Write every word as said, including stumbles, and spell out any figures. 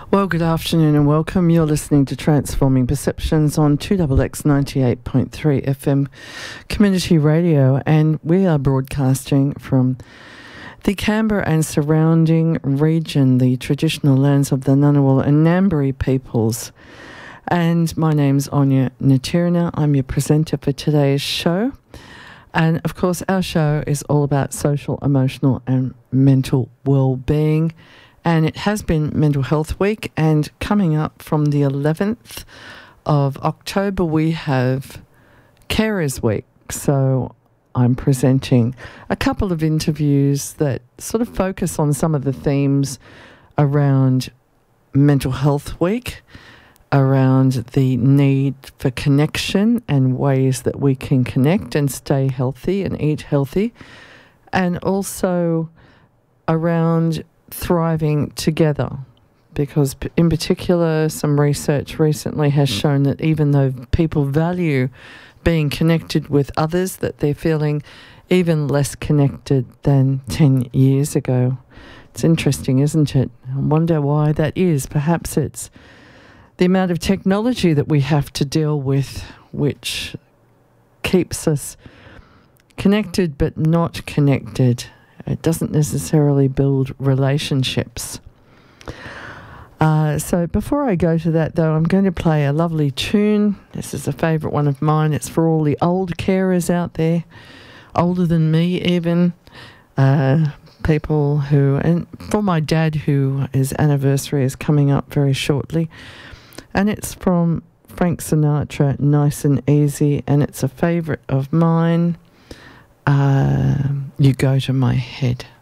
Well, good afternoon and welcome. You're listening to Transforming Perceptions on two X X ninety-eight point three F M Community Radio, and we are broadcasting from the Canberra and surrounding region, the traditional lands of the Ngunnawal and Ngambri peoples. And my name's Anya Natirna. I'm your presenter for today's show. And of course, our show is all about social, emotional and mental well-being. And it has been Mental Health Week, and coming up from the eleventh of October, we have Carers Week. So I'm presenting a couple of interviews that sort of focus on some of the themes around Mental Health Week, around the need for connection and ways that we can connect and stay healthy and eat healthy, and also around thriving together, because in particular some research recently has shown that even though people value being connected with others, that they're feeling even less connected than ten years ago. It's interesting, isn't it? I wonder why that is. Perhaps it's the amount of technology that we have to deal with, which keeps us connected but not connected. It doesn't necessarily build relationships. Uh, so before I go to that, though, I'm going to play a lovely tune. This is a favourite one of mine. It's for all the old carers out there, older than me even, uh, people who, and for my dad, who his anniversary is coming up very shortly. And it's from Frank Sinatra, Nice and Easy, and it's a favourite of mine. Uh, you go to my head.